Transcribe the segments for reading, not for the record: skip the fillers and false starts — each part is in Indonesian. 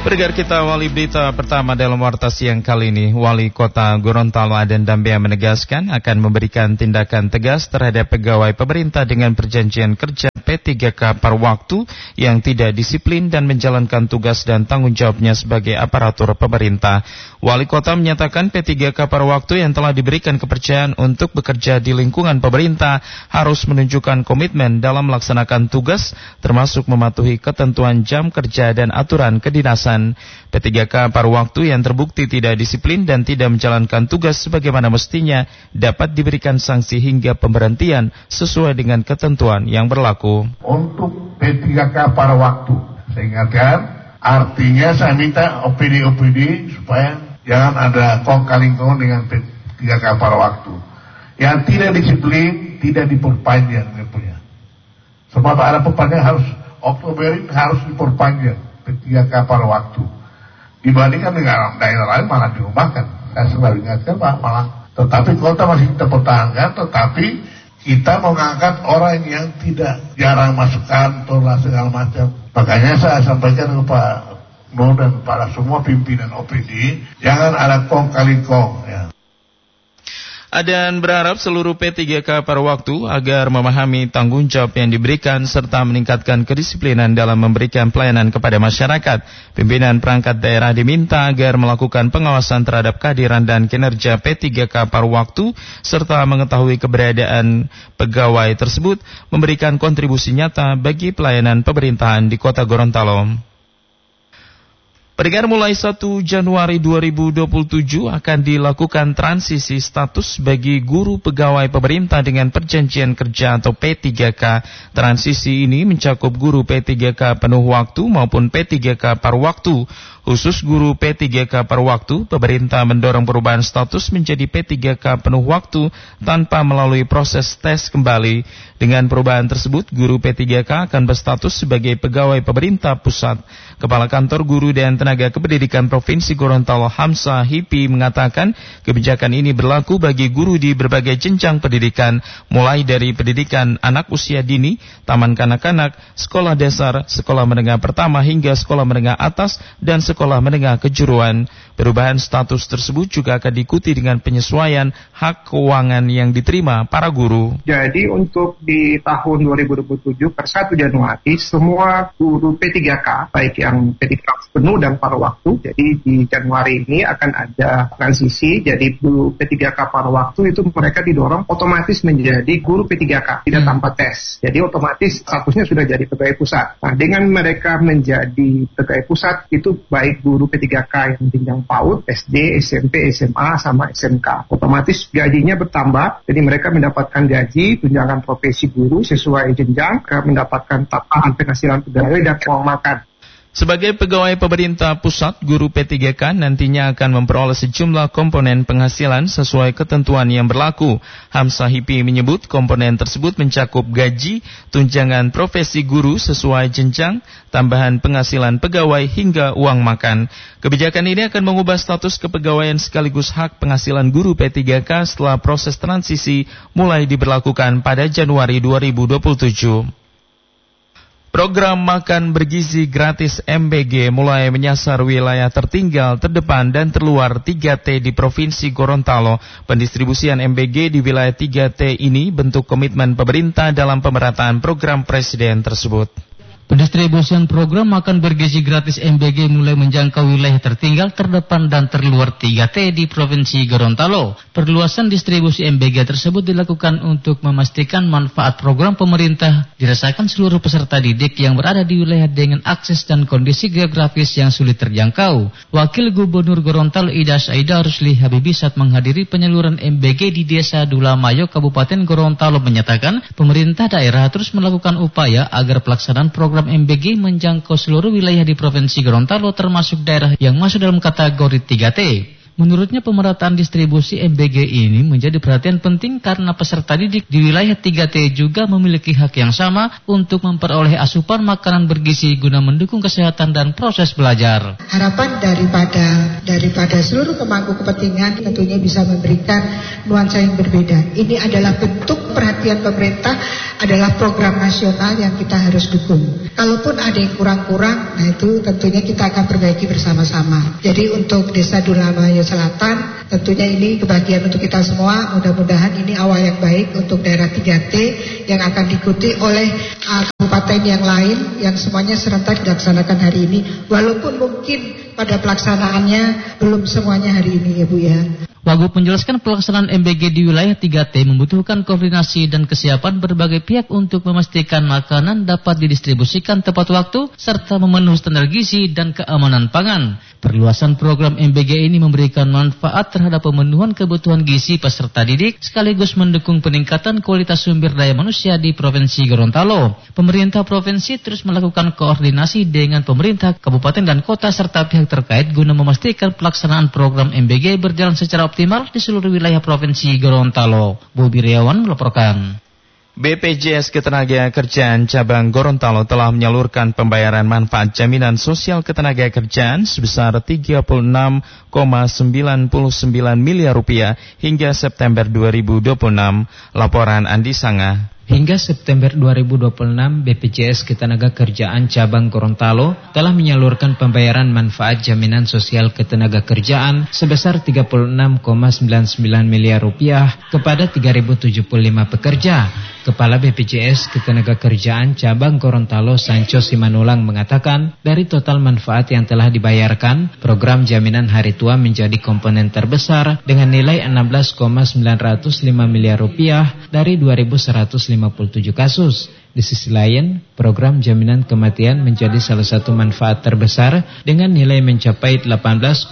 Pendengar kita, wali berita pertama dalam warta siang kali ini, Wali Kota Gorontalo Aden Dambea menegaskan akan memberikan tindakan tegas terhadap pegawai pemerintah dengan perjanjian kerja P3K per waktu yang tidak disiplin dan menjalankan tugas dan tanggung jawabnya sebagai aparatur pemerintah. Wali Kota menyatakan P3K per waktu yang telah diberikan kepercayaan untuk bekerja di lingkungan pemerintah harus menunjukkan komitmen dalam melaksanakan tugas, termasuk mematuhi ketentuan jam kerja dan aturan kedinasan. P3K paruh waktu yang terbukti tidak disiplin dan tidak menjalankan tugas sebagaimana mestinya dapat diberikan sanksi hingga pemberhentian sesuai dengan ketentuan yang berlaku. Untuk P3K paruh waktu, saya ingatkan, artinya saya minta OPD supaya jangan ada kong-kali-kong dengan P3K paruh waktu. Yang tidak disiplin tidak diperpanjang punya. Sebab ada perpanjang harus Oktoberin harus diperpanjang P3K paruh waktu. Dibandingkan dengan daerah lain malah dirumahkan. Saya selalu ingatkan malah. Tetapi kota masih kita pertahankan, tetapi kita mengangkat orang yang tidak jarang masuk kantor lah segala macam. Makanya saya sampaikan ke Pak Nur dan para semua pimpinan OPD, jangan ada kong kali kong ya. Adan berharap seluruh P3K paruh waktu agar memahami tanggung jawab yang diberikan serta meningkatkan kedisiplinan dalam memberikan pelayanan kepada masyarakat. Pimpinan perangkat daerah diminta agar melakukan pengawasan terhadap kehadiran dan kinerja P3K paruh waktu serta mengetahui keberadaan pegawai tersebut memberikan kontribusi nyata bagi pelayanan pemerintahan di Kota Gorontalo. Pendengar, mulai 1 Januari 2027 akan dilakukan transisi status bagi guru pegawai pemerintah dengan perjanjian kerja atau P3K. Transisi ini mencakup guru P3K penuh waktu maupun P3K paruh waktu. Khusus guru P3K paruh waktu, pemerintah mendorong perubahan status menjadi P3K penuh waktu tanpa melalui proses tes kembali. Dengan perubahan tersebut, guru P3K akan berstatus sebagai pegawai pemerintah pusat. Kepala Kantor Guru dan Tenaga Kependidikan Provinsi Gorontalo Hamzah Hipi mengatakan kebijakan ini berlaku bagi guru di berbagai jenjang pendidikan, mulai dari pendidikan anak usia dini, taman kanak-kanak, sekolah dasar, sekolah menengah pertama hingga sekolah menengah atas, dan sekolah menengah kejuruan. Perubahan status tersebut juga akan diikuti dengan penyesuaian hak keuangan yang diterima para guru. Jadi untuk di tahun 2027 per 1 Januari semua guru P3K baik yang P3K penuh dan paruh waktu, jadi di Januari ini akan ada transisi. Jadi guru P3K paruh waktu itu mereka didorong otomatis menjadi guru P3K tidak tanpa tes. Jadi otomatis statusnya sudah jadi pegawai pusat. Nah, dengan mereka menjadi pegawai pusat itu baik guru P3K yang jenjang PAUD, SD, SMP, SMA, sama SMK. Otomatis gajinya bertambah, jadi mereka mendapatkan gaji, tunjangan profesi guru sesuai jenjang, mendapatkan tambahan penghasilan pegawai dan uang makan. Sebagai pegawai pemerintah pusat, guru P3K nantinya akan memperoleh sejumlah komponen penghasilan sesuai ketentuan yang berlaku. Hamzah Hipi menyebut komponen tersebut mencakup gaji, tunjangan profesi guru sesuai jenjang, tambahan penghasilan pegawai hingga uang makan. Kebijakan ini akan mengubah status kepegawaian sekaligus hak penghasilan guru P3K setelah proses transisi mulai diberlakukan pada Januari 2027. Program makan bergizi gratis MBG mulai menyasar wilayah tertinggal, terdepan, dan terluar 3T di Provinsi Gorontalo. Pendistribusian MBG di wilayah 3T ini bentuk komitmen pemerintah dalam pemerataan program Presiden tersebut. Pendistribusian program makan bergizi gratis MBG mulai menjangkau wilayah tertinggal, terdepan, dan terluar 3T di Provinsi Gorontalo. Perluasan distribusi MBG tersebut dilakukan untuk memastikan manfaat program pemerintah dirasakan seluruh peserta didik yang berada di wilayah dengan akses dan kondisi geografis yang sulit terjangkau. Wakil Gubernur Gorontalo Ida Saida Rusli Habibi saat menghadiri penyaluran MBG di Desa Dulamayo, Kabupaten Gorontalo menyatakan pemerintah daerah terus melakukan upaya agar pelaksanaan program MBG menjangkau seluruh wilayah di Provinsi Gorontalo termasuk daerah yang masuk dalam kategori 3T. Menurutnya pemerataan distribusi MBG ini menjadi perhatian penting karena peserta didik di wilayah 3T juga memiliki hak yang sama untuk memperoleh asupan makanan bergizi guna mendukung kesehatan dan proses belajar. Harapan daripada seluruh pemangku kepentingan tentunya bisa memberikan nuansa yang berbeda. Ini adalah bentuk perhatian pemerintah adalah program nasional yang kita harus dukung. Kalaupun ada yang kurang-kurang, nah itu tentunya kita akan perbaiki bersama-sama. Jadi untuk Desa Dulamayo Selatan, tentunya ini kebahagiaan untuk kita semua. Mudah-mudahan ini awal yang baik untuk daerah 3T yang akan diikuti oleh kabupaten yang lain yang semuanya serentak dilaksanakan hari ini. Walaupun mungkin pada pelaksanaannya belum semuanya hari ini ya Bu ya. Wagub menjelaskan pelaksanaan MBG di wilayah 3T membutuhkan koordinasi dan kesiapan berbagai pihak untuk memastikan makanan dapat didistribusikan tepat waktu serta memenuhi standar gizi dan keamanan pangan. Perluasan program MBG ini memberikan manfaat terhadap pemenuhan kebutuhan gizi peserta didik sekaligus mendukung peningkatan kualitas sumber daya manusia di Provinsi Gorontalo. Pemerintah provinsi terus melakukan koordinasi dengan pemerintah kabupaten dan kota serta pihak terkait guna memastikan pelaksanaan program MBG berjalan secara optimal di seluruh wilayah Provinsi Gorontalo. Bobi Riawan melaporkan. BPJS Ketenagakerjaan Cabang Gorontalo telah menyalurkan pembayaran manfaat jaminan sosial ketenagakerjaan sebesar 36,99 miliar rupiah hingga September 2026. Laporan Andi Sanga. Hingga September 2026, BPJS Ketenagakerjaan Cabang Gorontalo telah menyalurkan pembayaran manfaat jaminan sosial ketenagakerjaan sebesar 36,99 miliar rupiah kepada 3.075 pekerja. Kepala BPJS Ketenagakerjaan Cabang Gorontalo Sancho Simanulang mengatakan, dari total manfaat yang telah dibayarkan, program jaminan hari tua menjadi komponen terbesar dengan nilai 16,905 miliar rupiah dari 2.157 kasus. Di sisi lain, program jaminan kematian menjadi salah satu manfaat terbesar dengan nilai mencapai 18,0895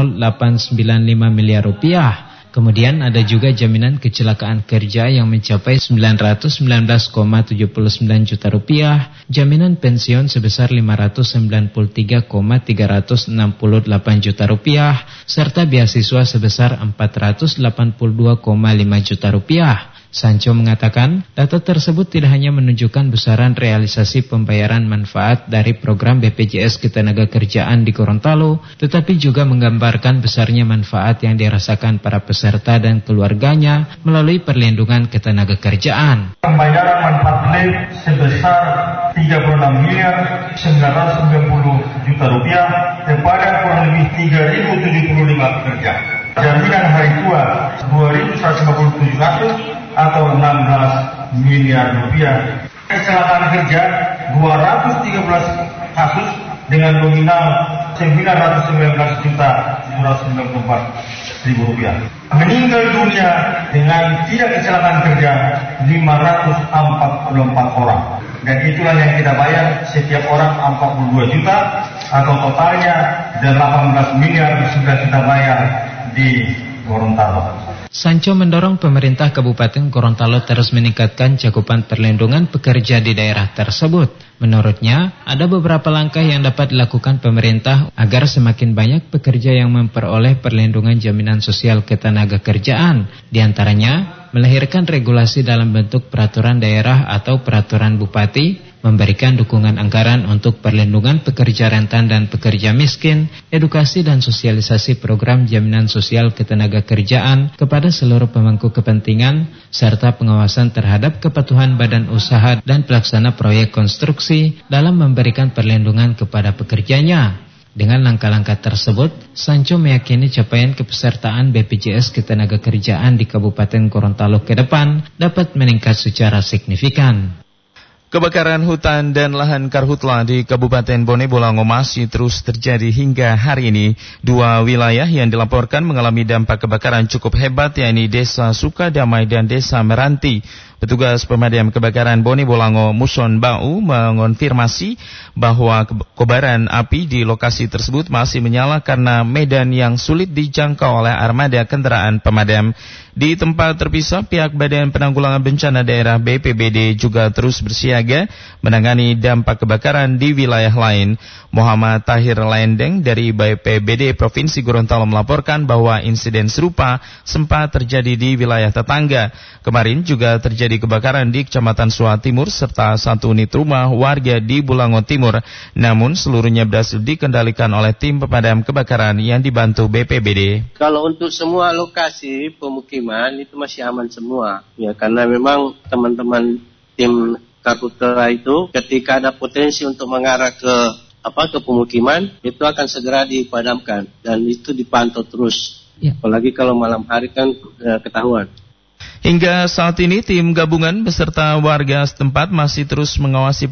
miliar rupiah. Kemudian ada juga jaminan kecelakaan kerja yang mencapai 919,79 juta rupiah, jaminan pensiun sebesar 593,368 juta rupiah, serta beasiswa sebesar 482,5 juta rupiah. Sancho mengatakan, data tersebut tidak hanya menunjukkan besaran realisasi pembayaran manfaat dari program BPJS Ketenagakerjaan di Gorontalo, tetapi juga menggambarkan besarnya manfaat yang dirasakan para peserta dan keluarganya melalui perlindungan ketenagakerjaan. Pembayaran manfaat klaim sebesar 36 miliar 990 juta rupiah kepada kurang lebih 3.075 pekerja. Jaminan hari tua 2.157 kasus atau 16 miliar rupiah. Kecelakaan kerja 213 kasus dengan nominal 919 juta 794 ribu rupiah. Meninggal dunia dengan tidak kecelakaan kerja 544 orang. Dan itulah yang kita bayar setiap orang 42 juta atau totalnya 18 miliar sudah kita bayar di Gorontalo. Sancho mendorong pemerintah Kabupaten Gorontalo terus meningkatkan cakupan perlindungan pekerja di daerah tersebut. Menurutnya, ada beberapa langkah yang dapat dilakukan pemerintah agar semakin banyak pekerja yang memperoleh perlindungan jaminan sosial ketenagakerjaan. Di antaranya, melahirkan regulasi dalam bentuk peraturan daerah atau peraturan bupati, memberikan dukungan anggaran untuk perlindungan pekerja rentan dan pekerja miskin, edukasi dan sosialisasi program jaminan sosial ketenagakerjaan kepada seluruh pemangku kepentingan, serta pengawasan terhadap kepatuhan badan usaha dan pelaksana proyek konstruksi dalam memberikan perlindungan kepada pekerjanya. Dengan langkah-langkah tersebut, Sancho meyakini capaian kepesertaan BPJS Ketenagakerjaan di Kabupaten Gorontalo ke depan dapat meningkat secara signifikan. Kebakaran hutan dan lahan karhutla di Kabupaten Bone Bolango masih terus terjadi hingga hari ini. Dua wilayah yang dilaporkan mengalami dampak kebakaran cukup hebat, yakni Desa Sukadamai dan Desa Meranti. Petugas pemadam kebakaran Bone Bolango Muson Bau mengonfirmasi bahwa kobaran api di lokasi tersebut masih menyala karena medan yang sulit dijangkau oleh armada kendaraan pemadam. Di tempat terpisah, pihak Badan Penanggulangan Bencana Daerah BPBD juga terus bersiaga menangani dampak kebakaran di wilayah lain. Muhammad Tahir Lendeng dari BPBD Provinsi Gorontalo melaporkan bahwa insiden serupa sempat terjadi di wilayah tetangga. Kemarin juga terjadi kebakaran di Kecamatan Suha Timur serta satu unit rumah warga di Bulango Timur. Namun seluruhnya berhasil dikendalikan oleh tim pemadam kebakaran yang dibantu BPBD. Kalau untuk semua lokasi pemukiman itu masih aman semua. Ya, karena memang teman-teman tim karhutla itu ketika ada potensi untuk mengarah ke pemukiman, itu akan segera dipadamkan dan itu dipantau terus. Ya. Apalagi kalau malam hari kan ketahuan. Hingga saat ini tim gabungan beserta warga setempat masih terus mengawasi